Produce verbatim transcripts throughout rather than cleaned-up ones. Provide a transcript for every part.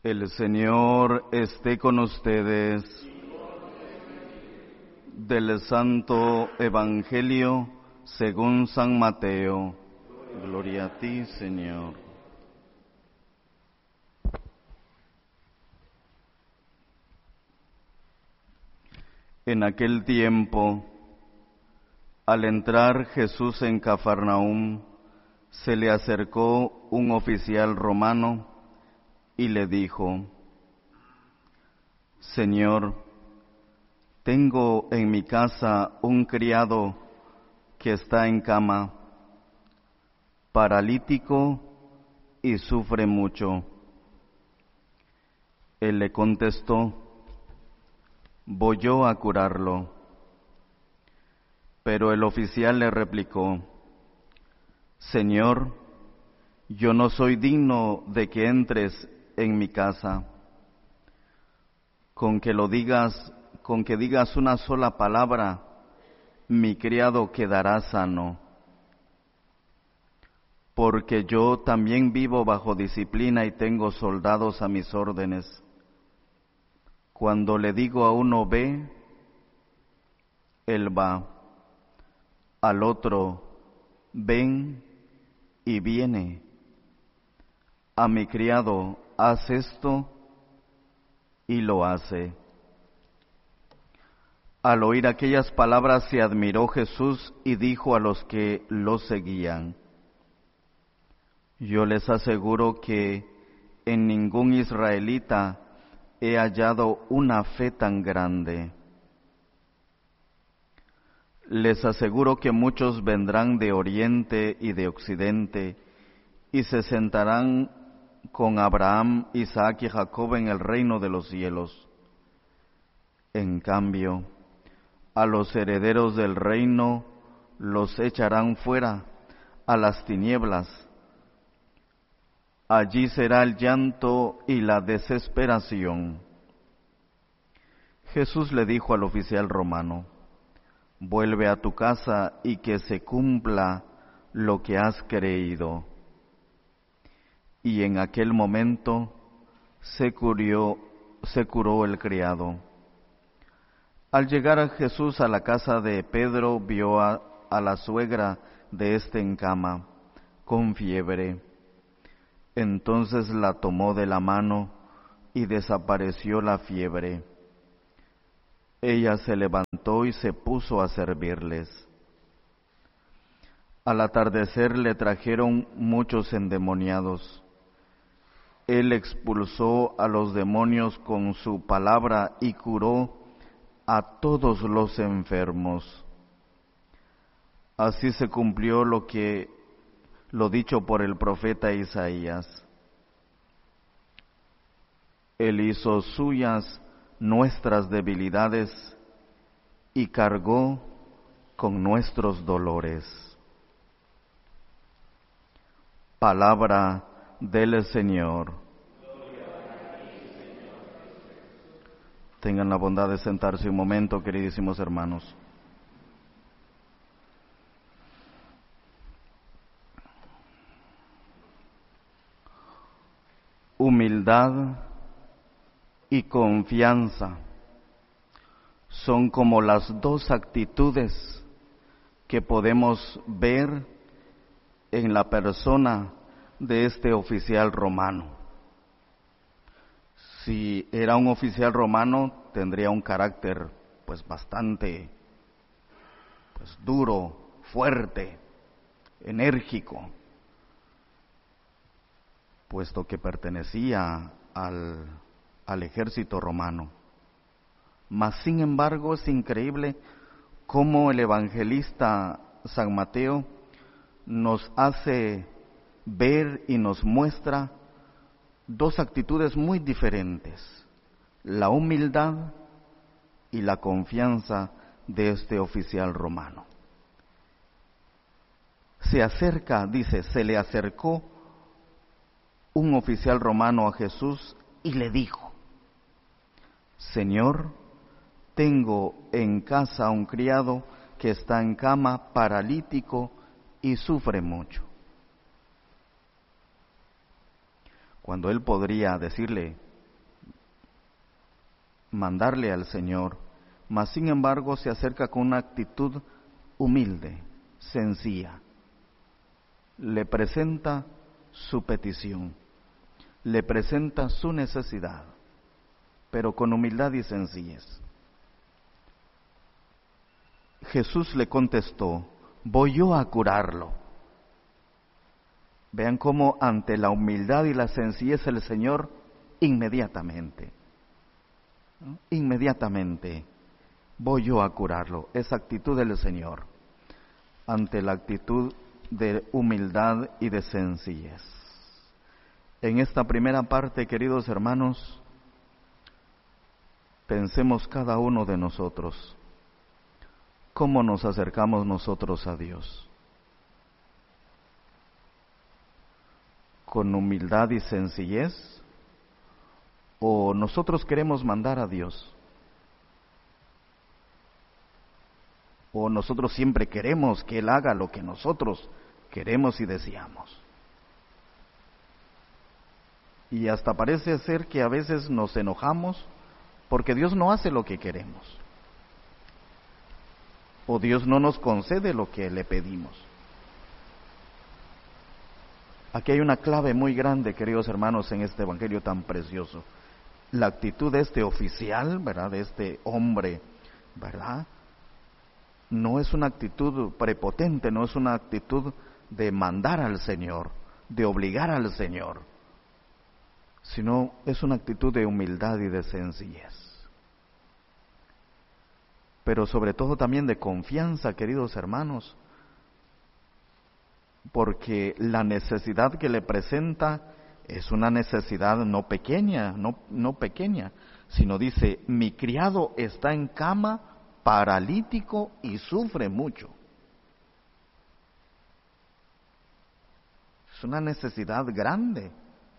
El Señor esté con ustedes. Del Santo Evangelio según San Mateo. Gloria a ti, Señor. En aquel tiempo, al entrar Jesús en Cafarnaúm, se le acercó un oficial romano y le dijo: Señor, tengo en mi casa un criado que está en cama, paralítico y sufre mucho. Él le contestó: voy yo a curarlo. Pero el oficial le replicó: Señor, yo no soy digno de que entres en mi casa. Con que lo digas, con que digas una sola palabra, mi criado quedará sano. Porque yo también vivo bajo disciplina y tengo soldados a mis órdenes. Cuando le digo a uno ve, él va. Al otro, ven y viene. A mi criado, haz esto, y lo hace. Al oír aquellas palabras se admiró Jesús y dijo a los que lo seguían: yo les aseguro que en ningún israelita he hallado una fe tan grande. Les aseguro que muchos vendrán de oriente y de occidente y se sentarán con Abraham, Isaac y Jacob en el reino de los cielos. En cambio, a los herederos del reino los echarán fuera a las tinieblas. Allí será el llanto y la desesperación. Jesús le dijo al oficial romano: vuelve a tu casa y que se cumpla lo que has creído. Y en aquel momento se curó, se curó el criado. Al llegar a Jesús a la casa de Pedro, vio a, a la suegra de éste en cama, con fiebre. Entonces la tomó de la mano y desapareció la fiebre. Ella se levantó y se puso a servirles. Al atardecer le trajeron muchos endemoniados. Él expulsó a los demonios con su palabra y curó a todos los enfermos. Así se cumplió lo que lo dicho por el profeta Isaías. Él hizo suyas nuestras debilidades y cargó con nuestros dolores. Palabra del Señor. Tengan la bondad de sentarse un momento, queridísimos hermanos. Humildad y confianza son como las dos actitudes que podemos ver en la persona de este oficial romano. Si era un oficial romano, tendría un carácter pues bastante pues duro, fuerte, enérgico, puesto que pertenecía al, al ejército romano. Mas, sin embargo, es increíble cómo el evangelista San Mateo nos hace ver y nos muestra dos actitudes muy diferentes: la humildad y la confianza de este oficial romano. Se acerca, dice, se le acercó un oficial romano a Jesús y le dijo: Señor, tengo en casa un criado que está en cama, paralítico y sufre mucho. Cuando él podría decirle: mandarle al Señor, mas sin embargo se acerca con una actitud humilde, sencilla. Le presenta su petición, le presenta su necesidad, pero con humildad y sencillez. Jesús le contestó: voy yo a curarlo. Vean cómo ante la humildad y la sencillez el Señor inmediatamente, ¿no? inmediatamente, voy yo a curarlo. Esa actitud del Señor ante la actitud de humildad y de sencillez. En esta primera parte, queridos hermanos, pensemos cada uno de nosotros, ¿cómo nos acercamos nosotros a Dios? ¿Con humildad y sencillez? ¿O nosotros queremos mandar a Dios? ¿O nosotros siempre queremos que Él haga lo que nosotros queremos y deseamos? Y hasta parece ser que a veces nos enojamos porque Dios no hace lo que queremos, o Dios no nos concede lo que le pedimos. Aquí hay una clave muy grande, queridos hermanos, en este evangelio tan precioso. La actitud de este oficial, ¿verdad?, de este hombre, ¿verdad?, no es una actitud prepotente, no es una actitud de mandar al Señor, de obligar al Señor, sino es una actitud de humildad y de sencillez. Pero sobre todo también de confianza, queridos hermanos, porque la necesidad que le presenta es una necesidad no pequeña, no, no pequeña, sino dice: mi criado está en cama, paralítico y sufre mucho. Es una necesidad grande.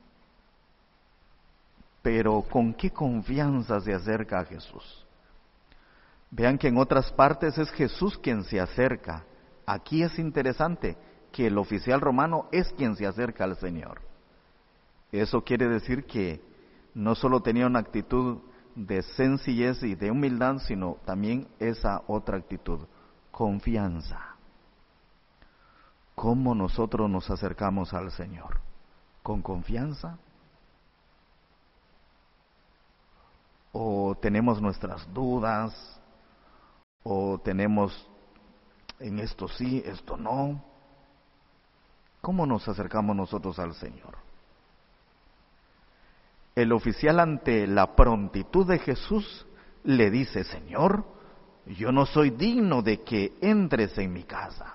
Pero ¿con qué confianza se acerca a Jesús? Vean que en otras partes es Jesús quien se acerca. Aquí es interesante que el oficial romano es quien se acerca al Señor. Eso quiere decir que no solo tenía una actitud de sencillez y de humildad, sino también esa otra actitud, confianza. ¿Cómo nosotros nos acercamos al Señor? ¿Con confianza? ¿O tenemos nuestras dudas? ¿O tenemos en esto sí, esto no? ¿Cómo nos acercamos nosotros al Señor? El oficial, ante la prontitud de Jesús, le dice: Señor, yo no soy digno de que entres en mi casa.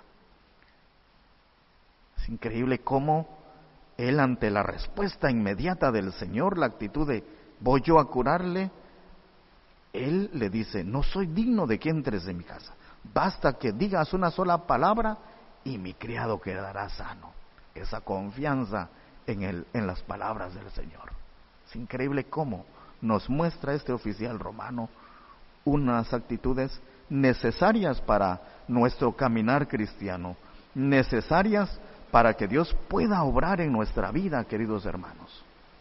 Es increíble cómo él, ante la respuesta inmediata del Señor, la actitud de voy yo a curarle, él le dice: no soy digno de que entres en mi casa. Basta que digas una sola palabra y mi criado quedará sano. Esa confianza en, el, en las palabras del Señor. Es increíble cómo nos muestra este oficial romano unas actitudes necesarias para nuestro caminar cristiano, necesarias para que Dios pueda obrar en nuestra vida, queridos hermanos.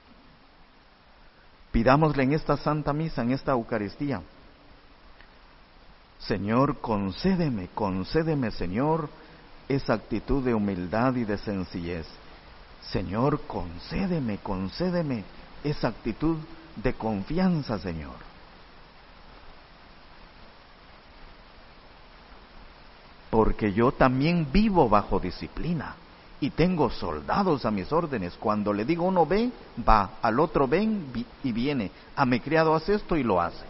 Pidámosle en esta Santa Misa, en esta Eucaristía: Señor, concédeme, concédeme, Señor, esa actitud de humildad y de sencillez. Señor, concédeme, concédeme esa actitud de confianza, Señor. Porque yo también vivo bajo disciplina y tengo soldados a mis órdenes. Cuando le digo uno ve, va, al otro ven y viene. A mi criado hace esto y lo hace.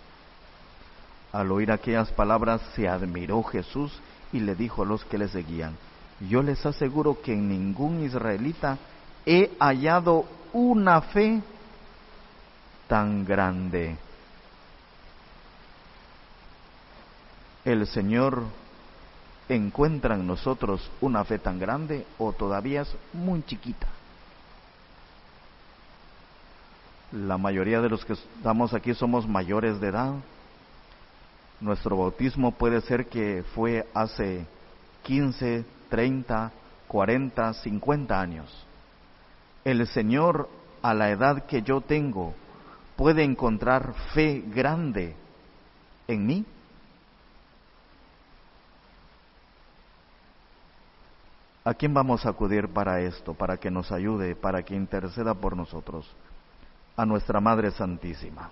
Al oír aquellas palabras se admiró Jesús y le dijo a los que le seguían: yo les aseguro que en ningún israelita he hallado una fe tan grande. El Señor encuentra en nosotros una fe tan grande, o todavía es muy chiquita. La mayoría de los que estamos aquí somos mayores de edad. Nuestro bautismo puede ser que fue hace quince, treinta, cuarenta, cincuenta años. El Señor, a la edad que yo tengo, puede encontrar fe grande en mí? ¿A quién vamos a acudir para esto, para que nos ayude, para que interceda por nosotros? A nuestra Madre Santísima.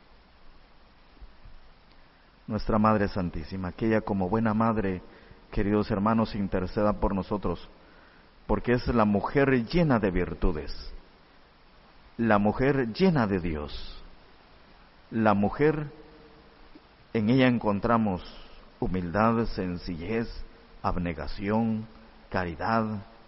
Nuestra Madre Santísima, que ella como buena madre, queridos hermanos, interceda por nosotros, porque es la mujer llena de virtudes, la mujer llena de Dios, la mujer, en ella encontramos humildad, sencillez, abnegación, caridad,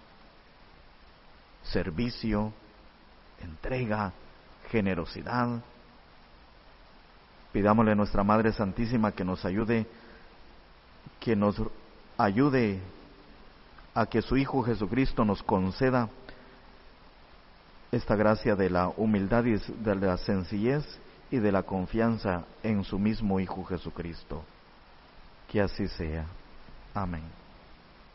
servicio, entrega, generosidad. Pidámosle a nuestra Madre Santísima que nos ayude, que nos ayude a que su Hijo Jesucristo nos conceda esta gracia de la humildad y de la sencillez y de la confianza en su mismo Hijo Jesucristo. Que así sea. Amén.